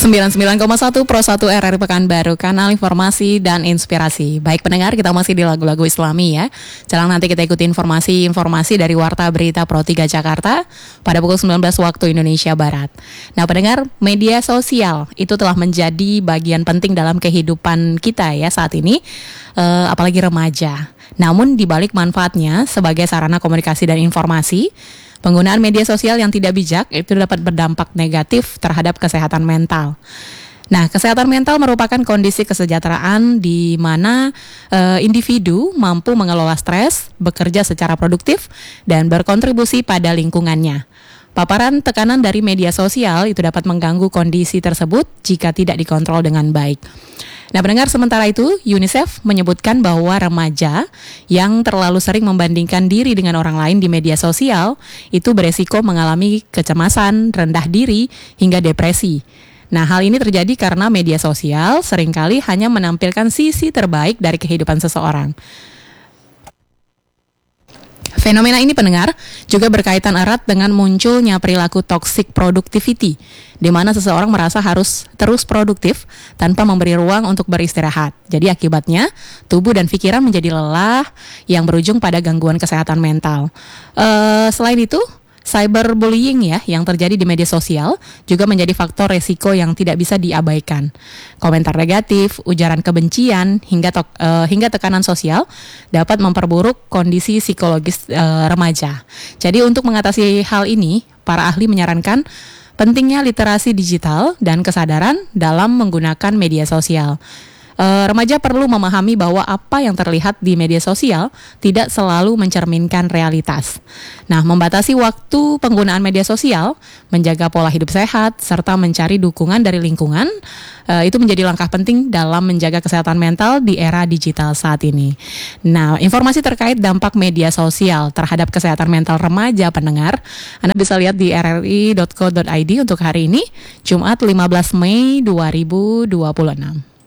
99,1 Pro 1 RRI Pekanbaru, kanal informasi dan inspirasi. Baik pendengar, kita masih di lagu-lagu Islami ya. Jangan nanti kita ikuti informasi dari Warta Berita Pro 3 Jakarta pada pukul 19 waktu Indonesia Barat. Nah pendengar, media sosial itu telah menjadi bagian penting dalam kehidupan kita ya saat ini, apalagi remaja. Namun di balik manfaatnya sebagai sarana komunikasi dan informasi, penggunaan media sosial yang tidak bijak itu dapat berdampak negatif terhadap kesehatan mental. Nah, kesehatan mental merupakan kondisi kesejahteraan di mana individu mampu mengelola stres, bekerja secara produktif, dan berkontribusi pada lingkungannya. Paparan tekanan dari media sosial itu dapat mengganggu kondisi tersebut jika tidak dikontrol dengan baik. Nah pendengar, sementara itu UNICEF menyebutkan bahwa remaja yang terlalu sering membandingkan diri dengan orang lain di media sosial itu beresiko mengalami kecemasan, rendah diri, hingga depresi. Nah hal ini terjadi karena media sosial seringkali hanya menampilkan sisi terbaik dari kehidupan seseorang. Fenomena ini pendengar juga berkaitan erat dengan munculnya perilaku toxic productivity, di mana seseorang merasa harus terus produktif tanpa memberi ruang untuk beristirahat. Jadi akibatnya tubuh dan pikiran menjadi lelah yang berujung pada gangguan kesehatan mental. Selain itu, cyberbullying ya yang terjadi di media sosial juga menjadi faktor resiko yang tidak bisa diabaikan. Komentar negatif, ujaran kebencian hingga tekanan sosial dapat memperburuk kondisi psikologis remaja. Jadi untuk mengatasi hal ini, para ahli menyarankan pentingnya literasi digital dan kesadaran dalam menggunakan media sosial. Remaja perlu memahami bahwa apa yang terlihat di media sosial tidak selalu mencerminkan realitas. Nah, membatasi waktu penggunaan media sosial, menjaga pola hidup sehat, serta mencari dukungan dari lingkungan, itu menjadi langkah penting dalam menjaga kesehatan mental di era digital saat ini. Nah, informasi terkait dampak media sosial terhadap kesehatan mental remaja pendengar, Anda bisa lihat di rri.co.id untuk hari ini, Jumat 15 Mei 2026.